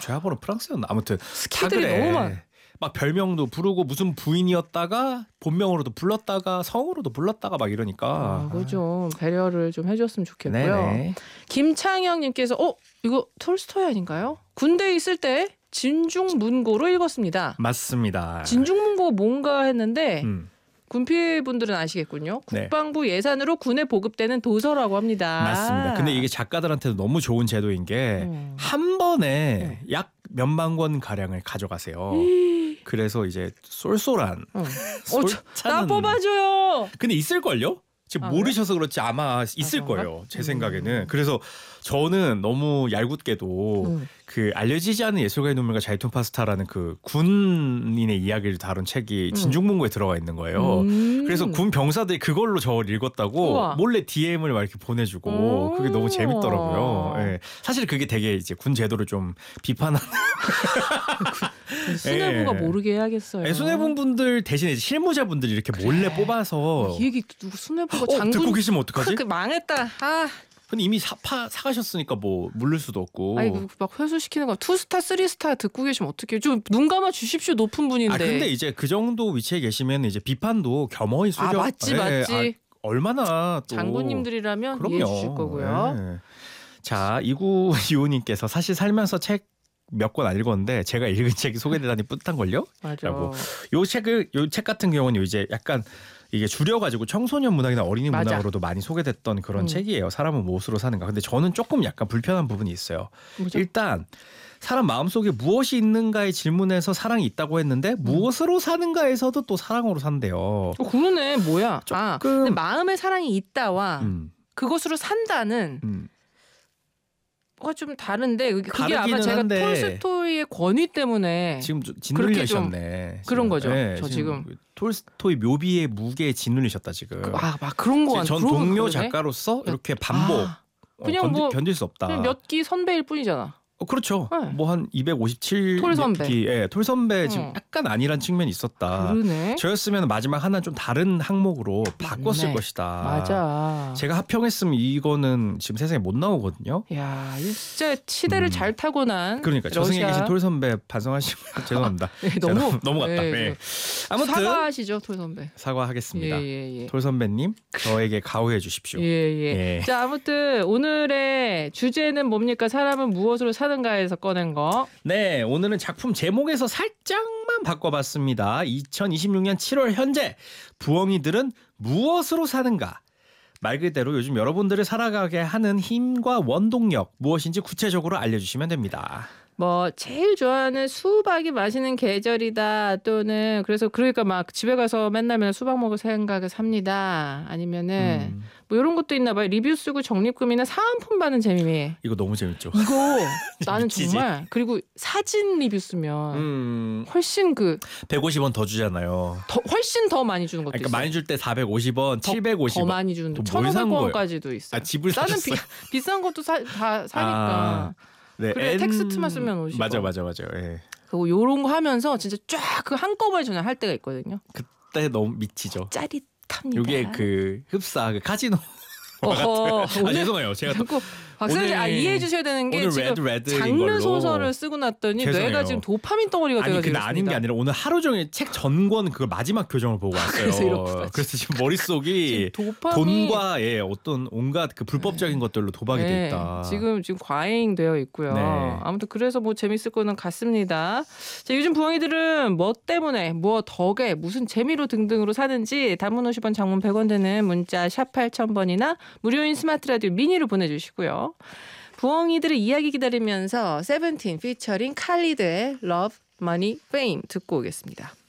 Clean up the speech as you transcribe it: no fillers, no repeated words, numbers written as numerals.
죄화번호 프랑스였나? 아무튼 스킬들이 다 그래. 너무 많아. 막 별명도 부르고 무슨 부인이었다가 본명으로도 불렀다가 성으로도 불렀다가 막 이러니까. 그거 좀 배려를 좀 해줬으면 좋겠고요. 네네. 김창영님께서 이거 톨스토이 아닌가요? 군대에 있을 때 진중문고로 읽었습니다. 맞습니다. 진중문고 뭔가 했는데 군피분들은 아시겠군요. 네. 국방부 예산으로 군에 보급되는 도서라고 합니다. 맞습니다. 근데 이게 작가들한테도 너무 좋은 제도인 게 한 번에 약 몇만 권 가량을 가져가세요. 그래서 이제 쏠쏠한 나 뽑아줘요. 근데 있을걸요? 지금 모르셔서 그렇지 아마 있을 그런가? 거예요. 제 생각에는. 그래서 저는 너무 얄궂게도 그 알려지지 않은 예술가의 눈물과 자이툰 파스타라는 그 군인의 이야기를 다룬 책이 진중문고에 들어가 있는 거예요. 그래서 군 병사들이 그걸로 저를 읽었다고 우와. 몰래 DM을 막 이렇게 보내주고 그게 너무 재밌더라고요. 예. 사실 그게 되게 이제 군 제도를 좀 비판하는 수뇌부가 예. 모르게 해야겠어요. 수뇌부 분들 대신에 이제 실무자분들이 이렇게 몰래 뽑아서 이 얘기 누구 수뇌부가 듣고 계시면 어떡하지? 망했다. 근데 이미 사가셨으니까 뭐 물릴 수도 없고. 아이고 막 회수시키는 거 2스타 3스타 듣고 계시면 어떡해요. 좀 눈 감아 주십시오. 높은 분인데. 근데 이제 그 정도 위치에 계시면 이제 비판도 겸허히 수격. 맞지. 얼마나 또 장군님들이라면 그럼요. 이해해 주실 거고요. 네. 자, 2925님께서 사실 살면서 책 몇 권 안 읽었는데 제가 읽은 책이 소개되다니 뿌듯한 걸요? 맞아. 요 책 같은 경우는 이제 약간 이게 줄여가지고 청소년 문학이나 어린이 맞아. 문학으로도 많이 소개됐던 그런 책이에요. 사람은 무엇으로 사는가. 근데 저는 조금 약간 불편한 부분이 있어요. 뭐죠? 일단 사람 마음속에 무엇이 있는가의 질문에서 사랑이 있다고 했는데 무엇으로 사는가에서도 또 사랑으로 산대요. 그러네. 뭐야? 근데 마음의 사랑이 있다와 그것으로 산다는 뭐가 좀 다른데 그게 아마 제가 한데 톨스토이의 권위 때문에 지금 짓눌리셨네. 그런 거죠. 네, 저 지금 톨스토이 묘비의 무게에 짓눌리셨다 지금. 막 그런 거 전 동료 작가로서 이렇게 반복 그냥 견딜 수 없다. 몇 기 선배일 뿐이잖아. 그렇죠. 네. 뭐 한 257 톨 선배. 예, 톨 선배 지금 약간 아니란 측면이 있었다. 그러네. 저였으면 마지막 하나 좀 다른 항목으로 바꿨을 것이다. 맞아. 제가 합평했으면 이거는 지금 세상에 못 나오거든요. 야, 진짜 시대를 잘 타고난. 그러니까 저승에 계신 톨 선배 반성하시면 죄송합니다. 너무 넘어갔다. 네. 아무튼 사과하시죠, 톨 선배. 사과하겠습니다. 예. 톨 선배님 저에게 가호해 주십시오. 예. 자, 아무튼 오늘의 주제는 뭡니까? 사람은 무엇으로 사는가에서 꺼낸 거. 네, 오늘은 작품 제목에서 살짝만 바꿔봤습니다. 2026년 7월 현재 부엉이들은 무엇으로 사는가? 말 그대로 요즘 여러분들을 살아가게 하는 힘과 원동력 무엇인지 구체적으로 알려주시면 됩니다. 뭐 제일 좋아하는 수박이 맛있는 계절이다 또는 그러니까 막 집에 가서 맨날 수박 먹을 생각에 삽니다. 아니면은 뭐 이런 것도 있나 봐요. 리뷰 쓰고 적립금이나 사은품 받는 재미. 이거 너무 재밌죠. 이거 나는 정말 그리고 사진 리뷰 쓰면 훨씬 150원 더 주잖아요. 훨씬 더 많이 주는 것도 있어요. 많이 줄 때 450원, 750원. 더 많이 주는 1,500원까지도 있어요. 집을 나는 비싼 것도 다 사니까. 네, 그래 텍스트만 쓰면 50원. 맞아. 예. 그리고 요런 거 하면서 진짜 쫙 그 한꺼번에 전화 할 때가 있거든요. 그때 너무 미치죠. 짜릿합니다. 이게 그 흡사 그 카지노. 죄송해요. 제가 자꾸 박사님 이해해 주셔야 되는 게 지금 장르 소설을 쓰고 났더니 죄송해요. 뇌가 지금 도파민 덩어리가 되어지고 있습니다. 아닌 게 아니라 오늘 하루 종일 책 전권 그 마지막 교정을 보고 왔어요. 그래서 지금 머릿속이 지금 돈과 어떤 온갖 그 불법적인 것들로 도박이 돼 있다. 지금 과잉되어 있고요. 네. 아무튼 그래서 뭐 재밌을 거는 같습니다. 자, 요즘 부엉이들은 뭐 때문에 뭐 덕에 무슨 재미로 등등으로 사는지 단문 50원 장문 100원 되는 문자 샵 8000번이나 무료인 스마트 라디오 미니로 보내주시고요. 부엉이들의 이야기 기다리면서 세븐틴 피처링 칼리드의 Love, Money, Fame 듣고 오겠습니다.